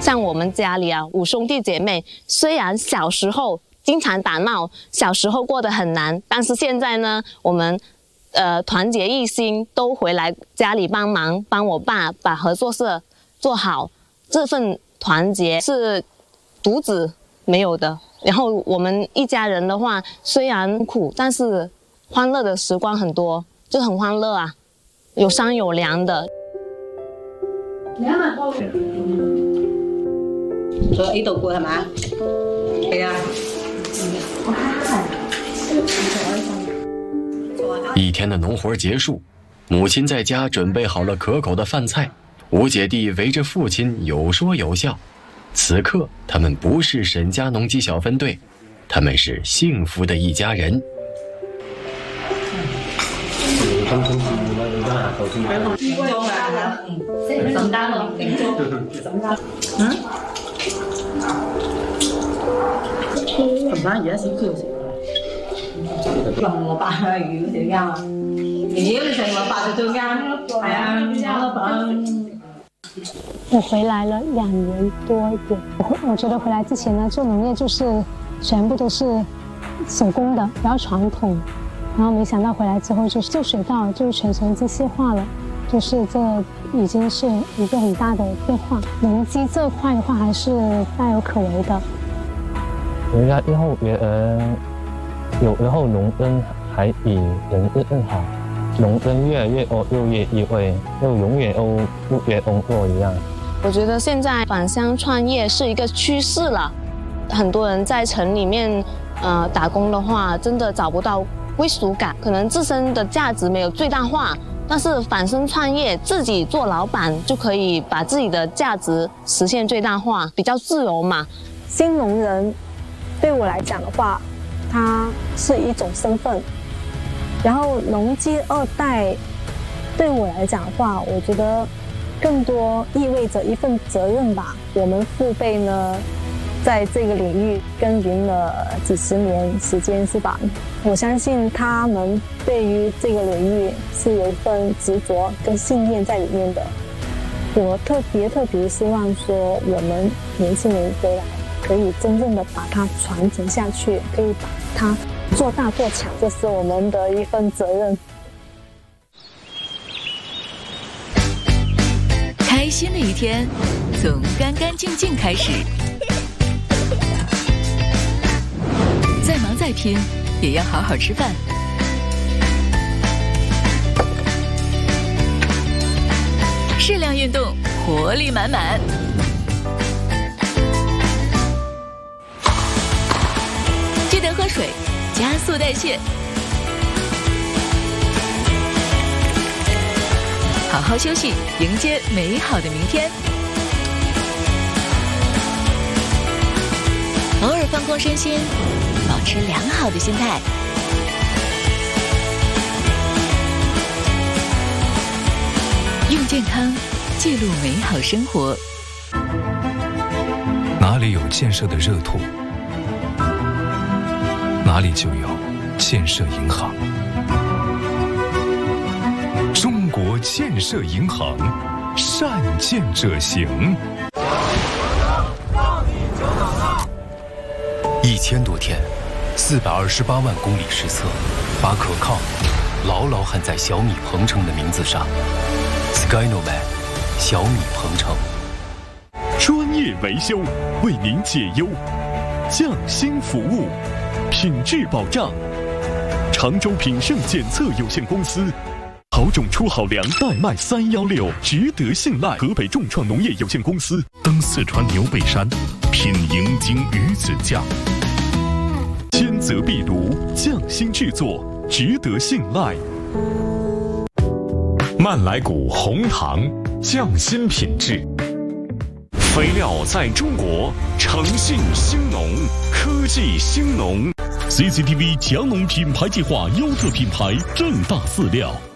像我们家里啊，5兄弟姐妹，虽然小时候经常打闹，小时候过得很难，但是现在呢，我们团结一心，都回来家里帮忙，帮我爸把合作社做好。这份团结是独子没有的。然后我们一家人的话，虽然苦，但是欢乐的时光很多，就很欢乐啊，有商有量的。 做呢度過係嘛？係啊。 一天的农活结束，母亲在家准备好了可口的饭菜，5姐弟围着父亲有说有笑。此刻，他们不是沈家农机小分队，他们是幸福的一家人。 琴晚而家少少食。淋蘿蔔啊，魚嗰啲啱啊！如果你食蘿蔔就最啱，係啊，攞得飽。 我回来了2年多一点，我觉得回来之前呢，做农业就是全部都是手工的，比较传统。然后没想到回来之后就是做水稻，就是全程机械化了，就是这已经是一个很大的变化。农机这块的话还是大有可为的。 回来以后有时候农耕还比人更好，农耕越来越越优惠，又永远不越工作一样。 我觉得现在返乡创业是一个趋势了，很多人在城里面打工的话，真的找不到归属感，可能自身的价值没有最大化，但是返乡创业，自己做老板就可以把自己的价值实现最大化，比较自由嘛。 新农人对我来讲的话，它是一种身份，然后农机2代对我来讲的话，我觉得更多意味着一份责任吧。我们父辈呢，在这个领域耕耘了几十年时间，是吧？我相信他们对于这个领域是有一份执着跟信念在里面的。我特别希望说，我们年轻人回来可以真正的把它传承下去，可以把它做大做强，这是我们的一份责任。 开心的一天从干干净净开始，再忙再拼也要好好吃饭。适量运动，活力满满。记得喝水，加速代谢。好好休息，迎接美好的明天。偶尔放空身心，保持良好的心态。用健康记录美好生活。 哪里有建设的热土，哪里就有建设银行。中国建设银行，善建者行。1000多天，428万公里实测，把可靠牢牢焊在小米鹏程的名字上。Skynoman， 小米鹏程。 专业维修，为您解忧；匠心服务，品质保障。常州品盛检测有限公司。好种出好粮，代卖316，值得信赖。河北众创农业有限公司。登四川牛背山，品银金鱼子酱。兼泽壁炉，匠心制作，值得信赖。曼莱谷红糖，匠心品质。肥料在中国，诚信兴农，科技兴农。CCTV 强农品牌计划优特品牌正大饲料。